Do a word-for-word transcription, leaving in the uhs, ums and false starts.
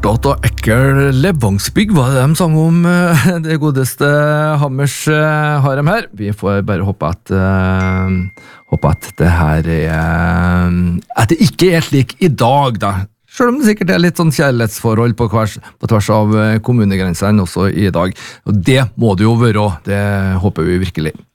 Bortåt og ekkel Levangsbygg, hva er det de sang om det godeste Hammers har dem her? Vi får bare håpe at, uh, håpe at det her er, at det ikke er slik i dag da. Selv om det sikkert er litt sånn kjærlighetsforhold på, kvers, på tvers av kommunegrensene også i dag. Og det må det jo være, det håper vi virkelig.